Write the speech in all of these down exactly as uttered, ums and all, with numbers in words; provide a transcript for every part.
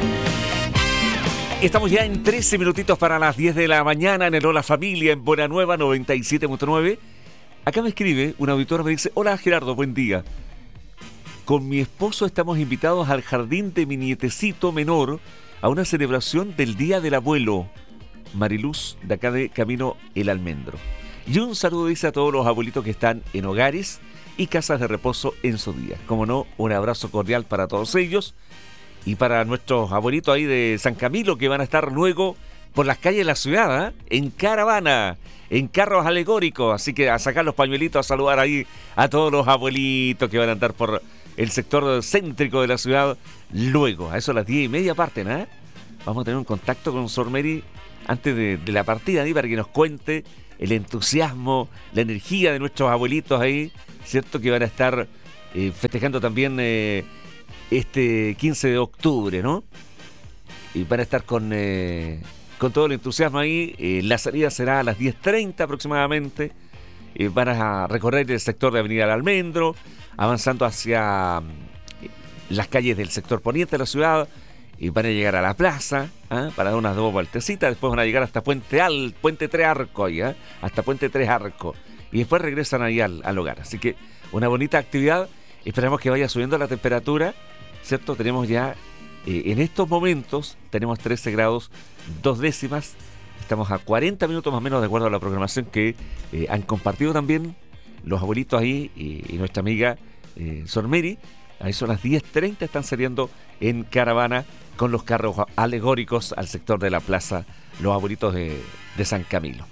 Estamos ya en trece minutitos para las diez de la mañana en el Hola Familia, en Buena Nueva noventa y siete punto nueve. Acá me escribe una auditora, me dice: hola Gerardo, buen día. Con mi esposo estamos invitados al jardín de mi nietecito menor a una celebración del Día del Abuelo. Mariluz, de acá de Camino El Almendro. Y un saludo dice a todos los abuelitos que están en hogares y casas de reposo en su día. Como no, un abrazo cordial para todos ellos. Y para nuestros abuelitos ahí de San Camilo, que van a estar luego por las calles de la ciudad, ¿eh? En caravana, en carros alegóricos. Así que a sacar los pañuelitos, a saludar ahí a todos los abuelitos que van a andar por el sector céntrico de la ciudad. Luego, a eso a las diez y media parten, ¿eh? Vamos a tener un contacto con Sor Mary antes de, de la partida, ¿eh? Para que nos cuente el entusiasmo, la energía de nuestros abuelitos ahí, ¿cierto? Que van a estar eh, festejando también... Eh, este quince de octubre, ¿no? Y van a estar con, eh, con todo el entusiasmo ahí. Eh, la salida será a las diez treinta aproximadamente. Eh, van a recorrer el sector de Avenida El Almendro, avanzando hacia eh, las calles del sector poniente de la ciudad. Y van a llegar a la plaza, ¿eh? Para dar unas dos vueltecitas. Después van a llegar hasta Puente Al, Puente Tres Arcos, ¿eh? Hasta Puente Tres Arcos. Y después regresan ahí al, al hogar. Así que una bonita actividad. Esperamos que vaya subiendo la temperatura, ¿cierto? Tenemos ya, eh, en estos momentos, tenemos trece grados, dos décimas. Estamos a cuarenta minutos más o menos de acuerdo a la programación que eh, han compartido también los abuelitos ahí y, y nuestra amiga eh, Sor Mary. Ahí son las diez treinta, están saliendo en caravana con los carros alegóricos al sector de la plaza, los abuelitos de, de San Camilo.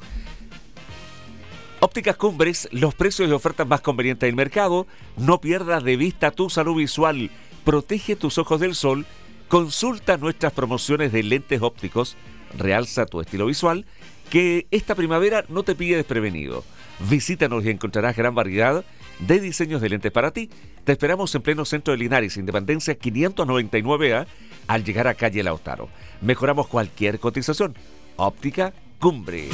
Ópticas Cumbres, los precios y ofertas más convenientes del mercado. No pierdas de vista tu salud visual. Protege tus ojos del sol. Consulta nuestras promociones de lentes ópticos. Realza tu estilo visual, que esta primavera no te pille desprevenido. Visítanos y encontrarás gran variedad de diseños de lentes para ti. Te esperamos en pleno centro de Linares, Independencia quinientos noventa y nueve A, al llegar a calle Lautaro. Mejoramos cualquier cotización. Óptica Cumbres.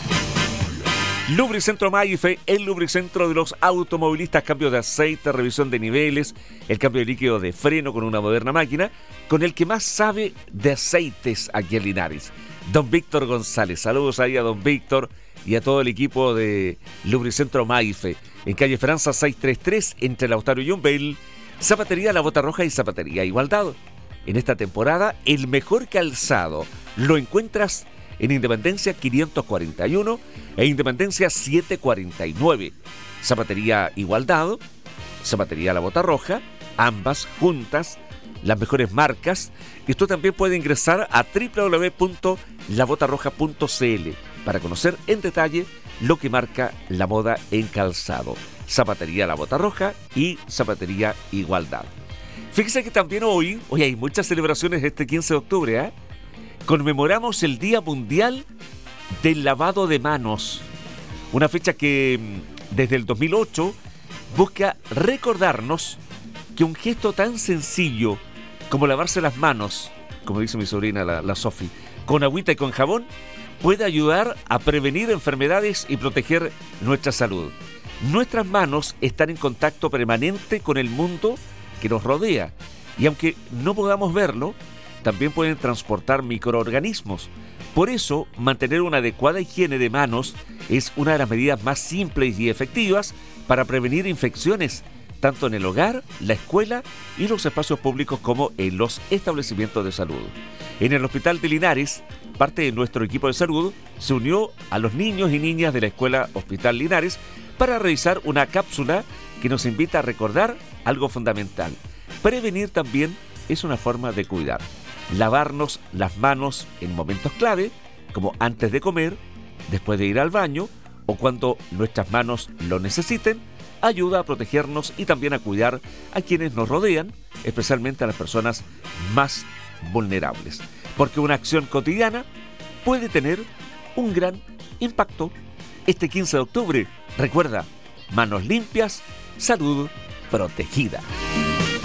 Lubricentro Maife, el lubricentro de los automovilistas, cambio de aceite, revisión de niveles, el cambio de líquido de freno con una moderna máquina, con el que más sabe de aceites aquí en Linares. Don Víctor González, saludos ahí a don Víctor y a todo el equipo de Lubricentro Maife, en calle Esperanza seiscientos treinta y tres, entre Lautaro y Yumbel. Zapatería La Bota Roja y Zapatería Igualdad. En esta temporada, el mejor calzado lo encuentras en Independencia quinientos cuarenta y uno e Independencia setecientos cuarenta y nueve. Zapatería Igualdad, Zapatería La Bota Roja, ambas juntas, las mejores marcas. Y usted también puede ingresar a doble u doble u doble u punto la bota roja punto c l para conocer en detalle lo que marca la moda en calzado. Zapatería La Bota Roja y Zapatería Igualdad. Fíjese que también hoy, hoy hay muchas celebraciones este quince de octubre, ¿eh? Conmemoramos el Día Mundial del Lavado de Manos, una fecha que desde el dos mil ocho busca recordarnos que un gesto tan sencillo como lavarse las manos, como dice mi sobrina la, la Sofi, con agüita y con jabón, puede ayudar a prevenir enfermedades y proteger nuestra salud. Nuestras manos están en contacto permanente con el mundo que nos rodea y aunque no podamos verlo, también pueden transportar microorganismos. Por eso, mantener una adecuada higiene de manos es una de las medidas más simples y efectivas para prevenir infecciones, tanto en el hogar, la escuela y los espacios públicos como en los establecimientos de salud. En el Hospital de Linares, parte de nuestro equipo de salud se unió a los niños y niñas de la Escuela Hospital Linares para realizar una cápsula que nos invita a recordar algo fundamental. Prevenir también es una forma de cuidar. Lavarnos las manos en momentos clave, como antes de comer, después de ir al baño o cuando nuestras manos lo necesiten, ayuda a protegernos y también a cuidar a quienes nos rodean, especialmente a las personas más vulnerables. Porque una acción cotidiana puede tener un gran impacto. Este quince de octubre, recuerda, manos limpias, salud protegida.